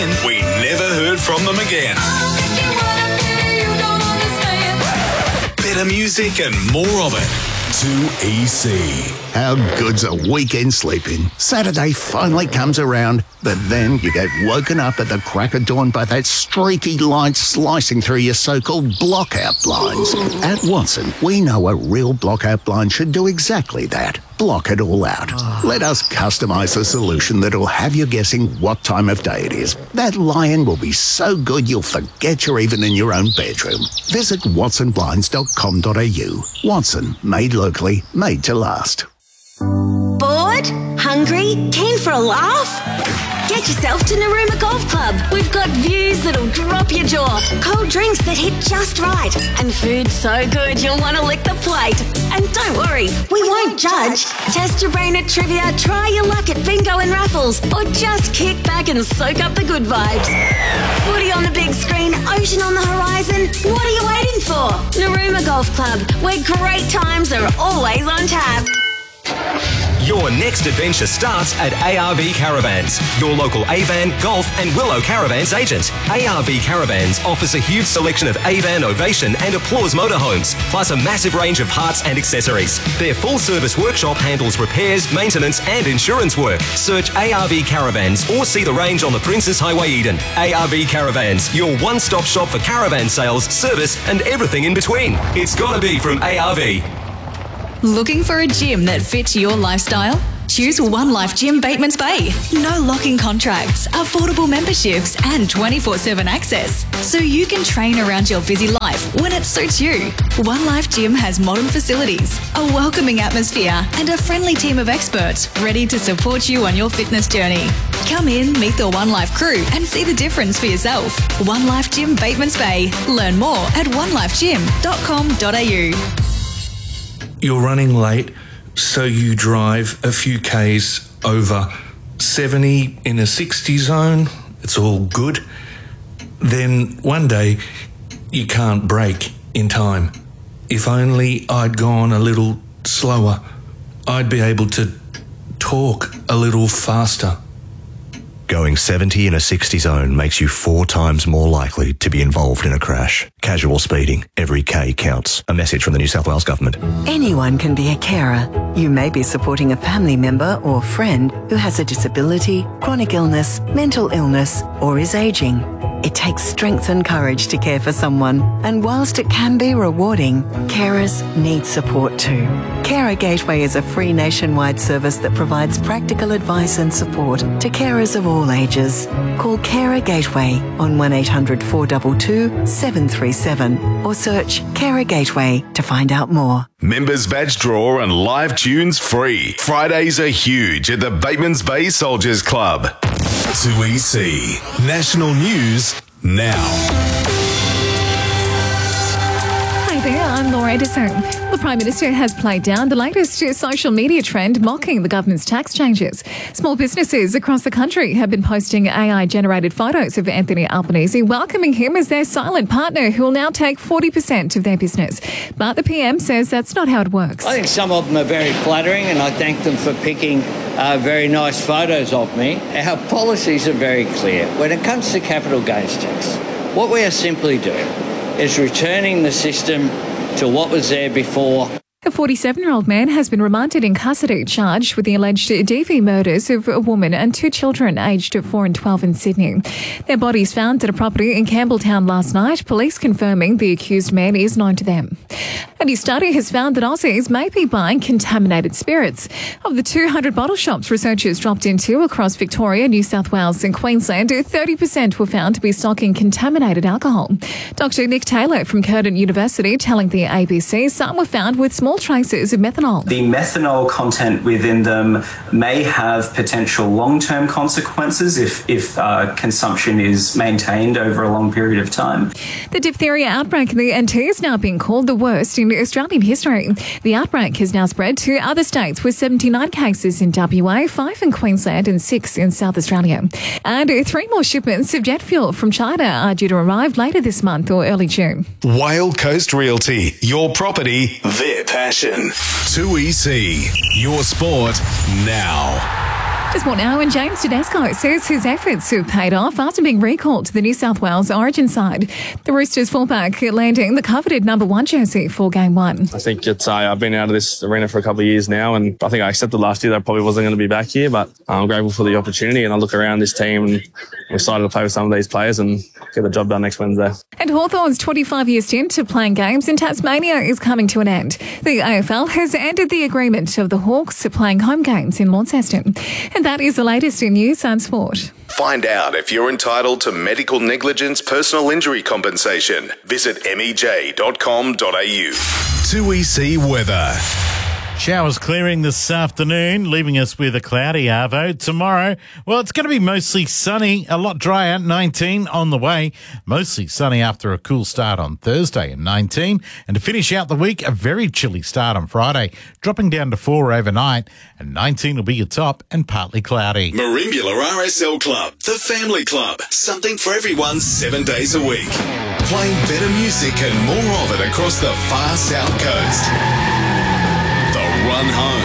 then we never heard from them again. Better music and more of it. 2EC. How good's a weekend sleeping? Saturday finally comes around, but then you get woken up at the crack of dawn by that streaky light slicing through your so-called blockout blinds. At Watson, we know a real blockout blind should do exactly that. Block it all out. Let us customise a solution that'll have you guessing what time of day it is. That lion will be so good you'll forget you're even in your own bedroom. Visit watsonblinds.com.au. Watson, made locally, made to last. Bored? Hungry? Keen for a laugh? Get yourself to Narooma Golf Club. We've got views that'll drop your jaw, cold drinks that hit just right, and food so good you'll want to lick the plate. And don't worry, we won't judge. Test your brain at trivia, try your luck at bingo and raffles, or just kick back and soak up the good vibes. Footy on the big screen, ocean on the horizon. What are you waiting for? Narooma Golf Club, where great times are always on tap. Your next adventure starts at ARV Caravans, your local Avan, Golf and Willow Caravans agent. ARV Caravans offers a huge selection of Avan, Ovation and Applause motorhomes, plus a massive range of parts and accessories. Their full-service workshop handles repairs, maintenance and insurance work. Search ARV Caravans or see the range on the Princes Highway Eden. ARV Caravans, your one-stop shop for caravan sales, service and everything in between. It's gotta be from ARV. Looking for a gym that fits your lifestyle? Choose One Life Gym Batemans Bay. No locking contracts, affordable memberships and 24/7 access. So you can train around your busy life when it suits you. One Life Gym has modern facilities, a welcoming atmosphere and a friendly team of experts ready to support you on your fitness journey. Come in, meet the One Life crew and see the difference for yourself. One Life Gym Batemans Bay. Learn more at onelifegym.com.au. You're running late, so you drive a few Ks over 70 in a 60 zone. It's all good. Then one day, you can't brake in time. If only I'd gone a little slower, I'd be able to talk a little faster. Going 70 in a 60 zone makes you 4 times more likely to be involved in a crash. Casual speeding. Every K counts. A message from the New South Wales Government. Anyone can be a carer. You may be supporting a family member or friend who has a disability, chronic illness, mental illness, or is ageing. It takes strength and courage to care for someone, and whilst it can be rewarding, carers need support too. Carer Gateway is a free nationwide service that provides practical advice and support to carers of all ages. Call Carer Gateway on 1800 422 737 or search Carer Gateway to find out more. Members badge draw and live tunes free. Fridays are huge at the Batemans Bay Soldiers Club. 2EC. National News now. Hi there, I'm Laura Edison. The Prime Minister has played down the latest social media trend mocking the government's tax changes. Small businesses across the country have been posting AI-generated photos of Anthony Albanese, welcoming him as their silent partner who will now take 40% of their business. But the PM says that's not how it works. I think some of them are very flattering and I thank them for picking very nice photos of me. Our policies are very clear. When it comes to capital gains tax, what we are simply doing is returning the system to what was there before. A 47-year-old man has been remanded in custody, charged with the alleged DV murders of a woman and 2 children aged 4 and 12 in Sydney. Their bodies found at a property in Campbelltown last night, police confirming the accused man is known to them. A new study has found that Aussies may be buying contaminated spirits. Of the 200 bottle shops researchers dropped into across Victoria, New South Wales and Queensland, 30% were found to be stocking contaminated alcohol. Dr. Nick Taylor from Curtin University telling the ABC some were found with small traces of methanol. The methanol content within them may have potential long-term consequences if consumption is maintained over a long period of time. The diphtheria outbreak in the NT is now being called the worst in Australian history. The outbreak has now spread to other states with 79 cases in WA, 5 in Queensland and 6 in South Australia. And 3 more shipments of jet fuel from China are due to arrive later this month or early June. Whale Coast Realty. Your property, their passion. 2EC. Your sport now. There's more now, and James Tedesco says his efforts have paid off after being recalled to the New South Wales Origin side. The Roosters fullback landing the coveted number 1 jersey for Game 1. I think it's I've been out of this arena for a couple of years now, and I think I accepted last year that I probably wasn't going to be back here, but I'm grateful for the opportunity, and I look around this team and I'm excited to play with some of these players and get the job done next Wednesday. And Hawthorn's 25-year stint of playing games in Tasmania is coming to an end. The AFL has ended the agreement of the Hawks playing home games in Launceston. And that is the latest in news and sport. Find out if you're entitled to medical negligence personal injury compensation. Visit mej.com.au. 2EC weather. Showers clearing this afternoon, leaving us with a cloudy arvo. Tomorrow, well, it's going to be mostly sunny, a lot drier, 19 on the way. Mostly sunny after a cool start on Thursday and 19. And to finish out the week, a very chilly start on Friday, dropping down to 4 overnight. And 19 will be your top and partly cloudy. Marimbula RSL Club, the family club. Something for everyone 7 days a week. Playing better music and more of it across the far south coast. The Run Home.